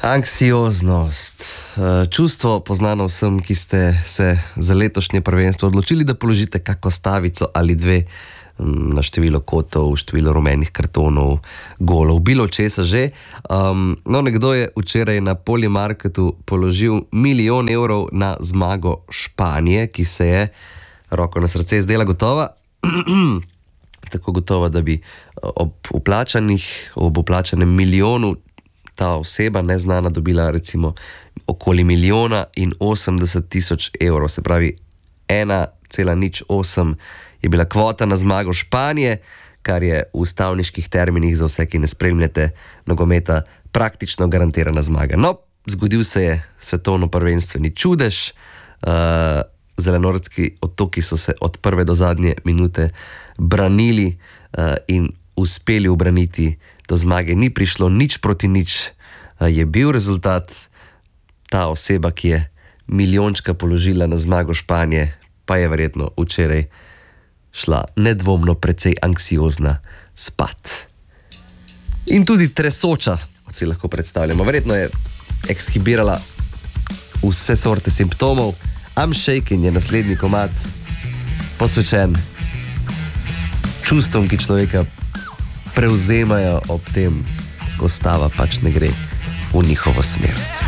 Anksioznost. Čustvo poznano vsem, ki ste se za letošnje prvenstvo odločili, da položite kako stavico ali dve na število kotov, število rumenih kartonov, golov, bilo česa že. No, nekdo je včeraj na Polymarketu položil 1 milijon evrov na zmago Španije, ki se je, roko na srce, zdela gotova. Tako gotova, da bi ob vplačanem milijonu ta oseba neznana dobila recimo okoli 1,080,000 evrov. Se pravi, 1,08 je bila kvota na zmago Španije, kar je v stavniških terminih za vse, ki ne spremljate nogometa, praktično garantirana zmaga. No, zgodil se je svetovno prvenstveni čudež. Zelenortski otoki so se od prve do zadnje minute branili in uspeli ubraniti do zmage. Ni prišlo nič proti nič, je bil rezultat. Ta oseba, ki je milijončka položila na zmago Španije, pa je verjetno včeraj šla nedvomno precej anksiozna spat. In tudi tresoča, si lahko predstavljamo. Verjetno je ekshibirala vse sorte simptomov. I'm Shaking je naslednji komad, posvečen čustvom, ki človeka prevzemajo ob tem, ko stava pač ne gre v njihovo smer.